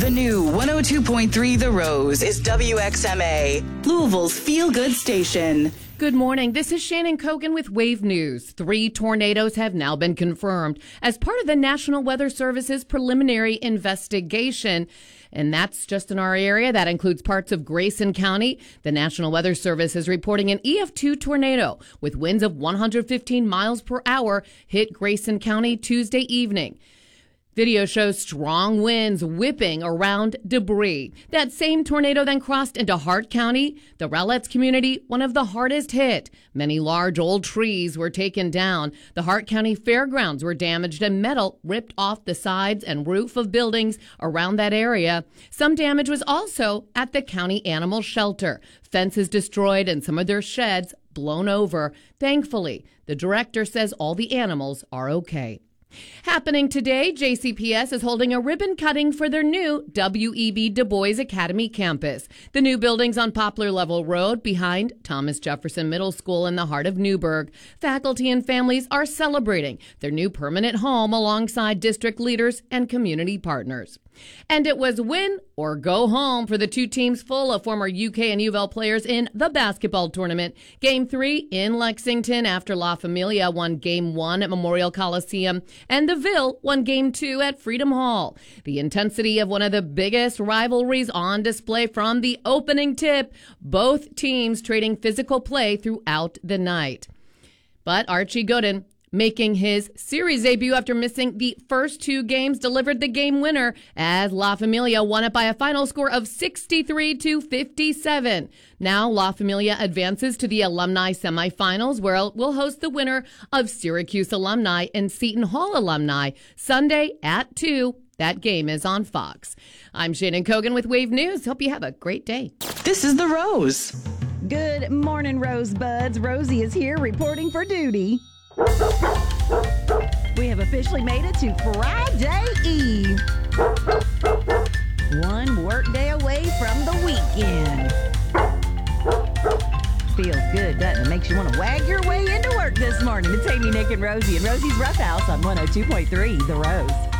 The new 102.3 The Rose is WXMA, Louisville's feel-good station. Good morning. This is Shannon Kogan with Wave News. 3 tornadoes have now been confirmed as part of the National Weather Service's preliminary investigation. And that's just in our area. That includes parts of Grayson County. The National Weather Service is reporting an EF2 tornado with winds of 115 miles per hour hit Grayson County Tuesday evening. Video shows strong winds whipping around debris. That same tornado then crossed into Hart County, the Rowletts community, one of the hardest hit. Many large old trees were taken down. The Hart County Fairgrounds were damaged and metal ripped off the sides and roof of buildings around that area. Some damage was also at the county animal shelter. Fences destroyed and some of their sheds blown over. Thankfully, the director says all the animals are okay. Happening today, JCPS is holding a ribbon cutting for their new W.E.B. Du Bois Academy campus. The new building's on Poplar Level Road behind Thomas Jefferson Middle School in the heart of Newburgh. Faculty and families are celebrating their new permanent home alongside district leaders and community partners. And it was win or go home for the two teams full of former UK and U of L players in the basketball tournament. Game 3 in Lexington after La Familia won Game 1 at Memorial Coliseum and the Ville won Game 2 at Freedom Hall. The intensity of one of the biggest rivalries on display from the opening tip, both teams trading physical play throughout the night. But Archie Gooden, making his series debut after missing the first 2 games, delivered the game winner as La Familia won it by a final score of 63-57. Now La Familia advances to the alumni semifinals, where it will host the winner of Syracuse alumni and Seton Hall alumni Sunday at 2. That game is on Fox. I'm Shannon Kogan with Wave News. Hope you have a great day. This is The Rose. Good morning, Rosebuds. Rosie is here reporting for duty. We have officially made it to Friday Eve. One workday away from the weekend. Feels good, doesn't it? Makes you want to wag your way into work this morning. It's Amy, Nick, and Rosie, and Rosie's Rough House on 102.3 The Rose.